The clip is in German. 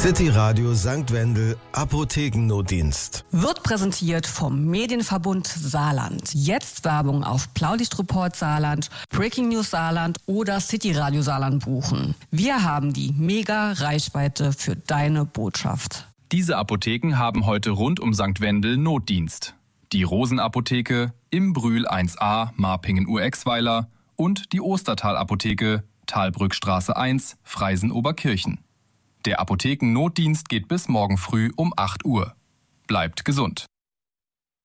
City Radio St. Wendel Apothekennotdienst. Wird präsentiert vom Medienverbund Saarland. Jetzt Werbung auf Blaulichtreport Saarland, Breaking News Saarland oder City Radio Saarland buchen. Wir haben die Mega-Reichweite für deine Botschaft. Diese Apotheken haben heute rund um St. Wendel Notdienst. Die Rosenapotheke, im Brühl 1a, Marpingen-Urexweiler und die Ostertal-Apotheke, Talbrückstraße 1, Freisen-Oberkirchen. Der Apothekennotdienst geht bis morgen früh um 8 Uhr. Bleibt gesund.